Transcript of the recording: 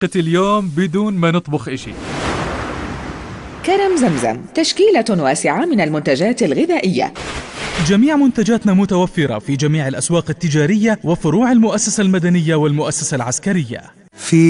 اليوم بدون ما نطبخ إشي. كرم زمزم، تشكيلة واسعة من المنتجات الغذائية. جميع منتجاتنا متوفرة في جميع الأسواق التجارية وفروع المؤسسة المدنية والمؤسسة العسكرية.